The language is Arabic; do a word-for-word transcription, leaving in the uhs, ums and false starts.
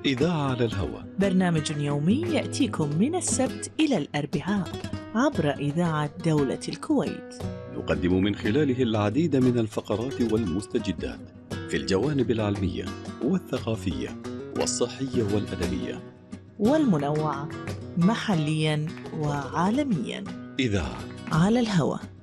إذاعة على الهواء، برنامج يومي يأتيكم من السبت إلى الأربعاء عبر إذاعة دولة الكويت. نقدم من خلاله العديد من الفقرات والمستجدات في الجوانب العلمية والثقافية والصحية والأدبية والمنوعة محليا وعالميا. إذاعة على الهواء.